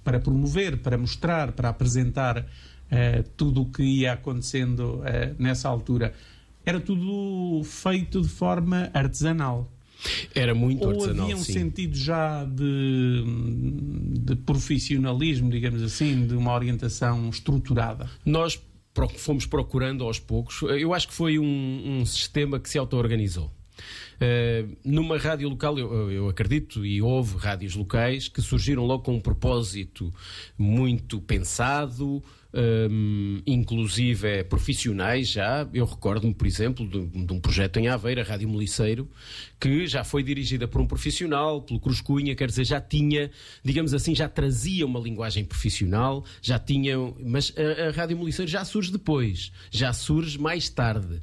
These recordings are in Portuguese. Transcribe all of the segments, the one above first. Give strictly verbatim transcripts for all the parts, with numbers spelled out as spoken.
para promover, para mostrar, para apresentar uh, tudo o que ia acontecendo uh, nessa altura. Era tudo feito de forma artesanal. Era muito Ou artesanal, havia um sim. sentido já de, de profissionalismo, digamos assim, de uma orientação estruturada? Nós fomos procurando aos poucos. Eu acho que foi um, um sistema que se auto-organizou. Uh, numa rádio local, eu, eu acredito, e houve rádios locais que surgiram logo com um propósito muito pensado, um, inclusive é, profissionais já. Eu recordo-me, por exemplo, de, de um projeto em Aveiro, a Rádio Moliceiro, que já foi dirigida por um profissional, pelo Cruz Cunha, quer dizer, já tinha, digamos assim, já trazia uma linguagem profissional, já tinha, mas a, a Rádio Moliceiro já surge depois, já surge mais tarde, uh,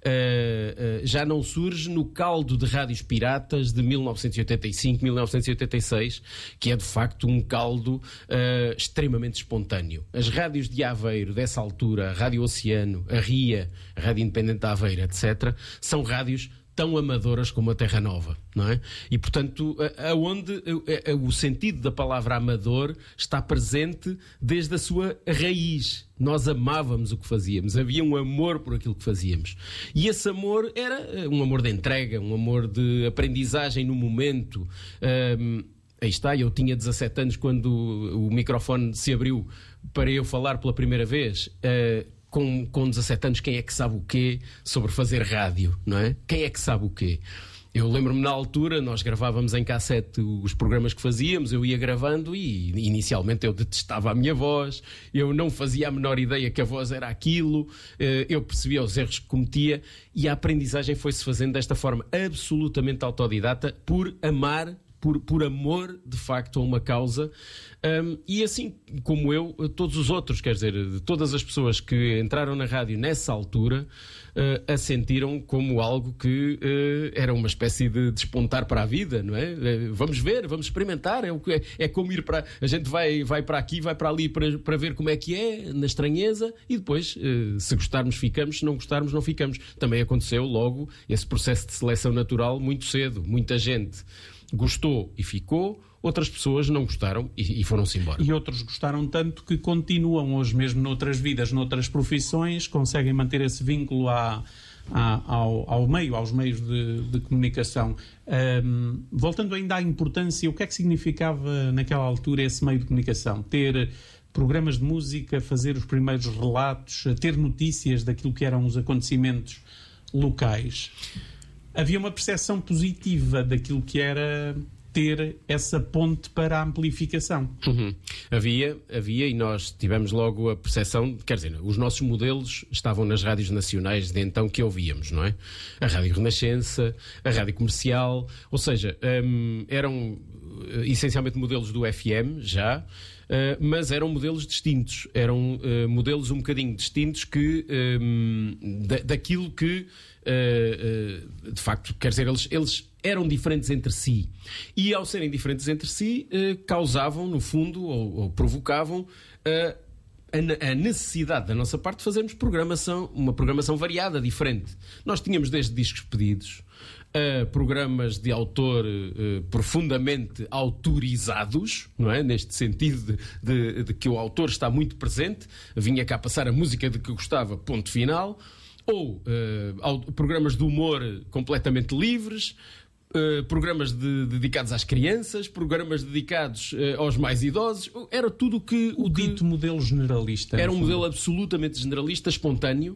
uh, já não surge no caldo de rádios piratas de mil novecentos e oitenta e cinco, mil novecentos e oitenta e seis, que é de facto um caldo uh, extremamente espontâneo. As rádios de Aveiro, dessa altura, a Rádio Oceano, a RIA, a Rádio Independente de Aveiro, etcétera, são rádios tão amadoras como a Terra Nova, não é? E, portanto, aonde o sentido da palavra amador está presente desde a sua raiz. Nós amávamos o que fazíamos, havia um amor por aquilo que fazíamos. E esse amor era um amor de entrega, um amor de aprendizagem no momento. Um, aí está, eu tinha dezassete anos quando o microfone se abriu para eu falar pela primeira vez. Uh, Com, com dezassete anos, quem é que sabe o quê sobre fazer rádio, não é? Quem é que sabe o quê? Eu lembro-me, na altura, nós gravávamos em cassete os programas que fazíamos, eu ia gravando e inicialmente eu detestava a minha voz, eu não fazia a menor ideia que a voz era aquilo, eu percebia os erros que cometia e a aprendizagem foi-se fazendo desta forma absolutamente autodidata, por amar, por, por amor, de facto, a uma causa. Um, e assim como eu, todos os outros, quer dizer, todas as pessoas que entraram na rádio nessa altura uh, a sentiram como algo que uh, era uma espécie de despontar para a vida, não é? Uh, vamos ver, vamos experimentar, é, o que é, é como ir para... A gente vai, vai para aqui, vai para ali para, para ver como é que é, na estranheza, e depois, uh, se gostarmos, ficamos, se não gostarmos, não ficamos. Também aconteceu logo esse processo de seleção natural muito cedo. Muita gente gostou e ficou, outras pessoas não gostaram e, e foram-se embora. E outros gostaram tanto que continuam hoje mesmo noutras vidas, noutras profissões, conseguem manter esse vínculo à, à, ao, ao meio, aos meios de, de comunicação. Um, voltando ainda à importância, o que é que significava naquela altura esse meio de comunicação? Ter programas de música, fazer os primeiros relatos, ter notícias daquilo que eram os acontecimentos locais. Havia uma percepção positiva daquilo que era ter essa ponte para a amplificação. Uhum. Havia, havia, e nós tivemos logo a percepção, quer dizer, os nossos modelos estavam nas rádios nacionais de então que ouvíamos, não é? A Rádio Renascença, a Rádio Comercial, ou seja, um, eram essencialmente modelos do F M já, Uh, mas eram modelos distintos, eram uh, modelos um bocadinho distintos que, um, da, daquilo que, uh, uh, de facto, quer dizer, eles, eles eram diferentes entre si. E, ao serem diferentes entre si, uh, causavam, no fundo, ou, ou provocavam uh, a, a necessidade da nossa parte de fazermos programação, uma programação variada, diferente. Nós tínhamos desde discos pedidos, a programas de autor uh, profundamente autorizados, não é? Neste sentido de, de, de que o autor está muito presente, vinha cá passar a música de que gostava, ponto final, ou uh, programas de humor completamente livres, uh, programas de, dedicados às crianças, programas dedicados uh, aos mais idosos, era tudo o que... O, o dito que modelo generalista. Era um modelo absolutamente generalista, espontâneo,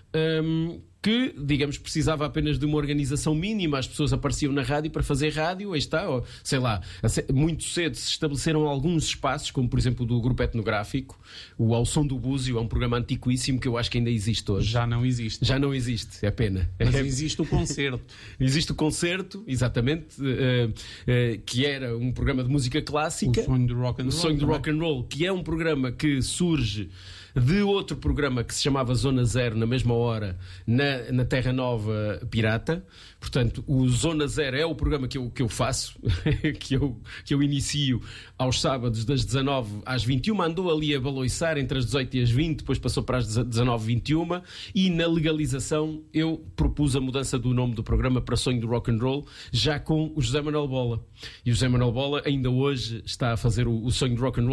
um, que, digamos, precisava apenas de uma organização mínima. As pessoas apareciam na rádio para fazer rádio, aí está, ou, sei lá, muito cedo se estabeleceram alguns espaços, como por exemplo o do Grupo Etnográfico, o Ao Som do Búzio, é um programa antiquíssimo que eu acho que ainda existe hoje. Já não existe. Já não existe, é pena. Mas existe o concerto. Existe o concerto, exatamente, uh, uh, que era um programa de música clássica. O Sonho do Rock and Roll. O Sonho do Rock and Roll, que é um programa que surge de outro programa que se chamava Zona Zero, na mesma hora, na, na Terra Nova Pirata. Portanto, o Zona Zero é o programa que eu, que eu faço, que, eu, que eu inicio aos sábados das dezanove às vinte e uma. Andou ali a baloiçar entre as dezoito e as vinte, depois passou para as dezanove e vinte e uma. E na legalização eu propus a mudança do nome do programa para Sonho do Rock and Roll, já com o José Manuel Bola. E o José Manuel Bola ainda hoje está a fazer o, o Sonho do Rock and Roll